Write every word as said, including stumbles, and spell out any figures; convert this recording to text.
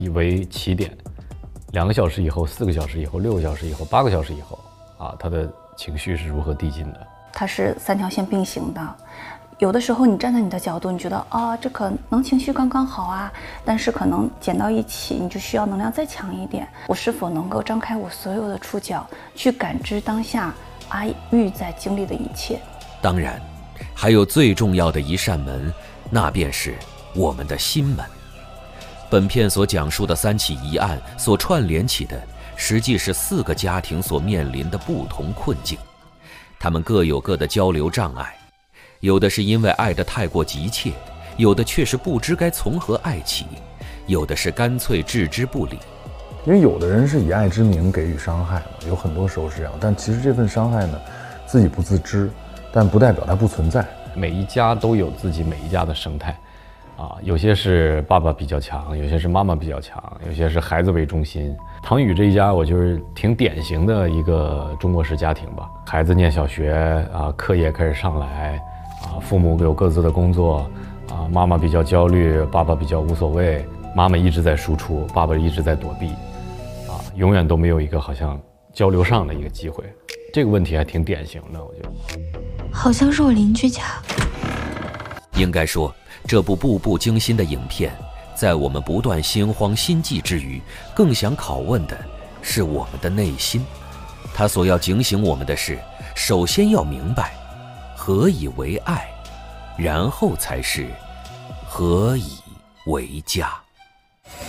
以为起点，两个小时以后、四个小时以后、六个小时以后、八个小时以后，啊，他的情绪是如何递进的？ 它是三条线并行的。有的时候你站在你的角度，你觉得啊、哦，这可能情绪刚刚好啊，但是可能减到一起，你就需要能量再强一点。我是否能够张开我所有的触角，去感知当下阿玉在经历的一切？ 当然，还有最重要的一扇门，那便是我们的心门。本片所讲述的三起疑案所串联起的，实际是四个家庭所面临的不同困境，他们各有各的交流障碍。有的是因为爱得太过急切，有的却是不知该从何爱起，有的是干脆置之不理。 因为有的人是以爱之名给予伤害嘛，有很多时候是这样，但其实这份伤害呢，自己不自知，但不代表它不存在。 每一家都有自己每一家的生态，啊，有些是爸爸比较强，有些是妈妈比较强，有些是孩子为中心。唐宇这一家，我就是挺典型的一个中国式家庭吧。孩子念小学啊，课业开始上来。啊，父母有各自的工作，啊，妈妈比较焦虑，爸爸比较无所谓，妈妈一直在输出，爸爸一直在躲避，啊，永远都没有一个好像交流上的一个机会。这个问题还挺典型的，我觉得。 好像是我邻居家。 应该说，这部步步惊心的影片，在我们不断心慌心悸之余，更想拷问的是我们的内心。它所要警醒我们的是，首先要明白何以为爱，然后才是何以为家。